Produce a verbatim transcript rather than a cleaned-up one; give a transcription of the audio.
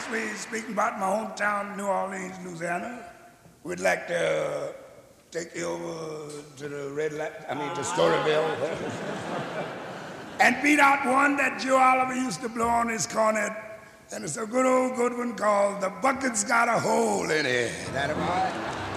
since we're speaking about my hometown, New Orleans, Louisiana, we'd like to take you over to the red light, I mean to Storyville, and beat out one that Joe Oliver used to blow on his cornet, and it's a good old good one called The Bucket's Got a Hole in It. That about?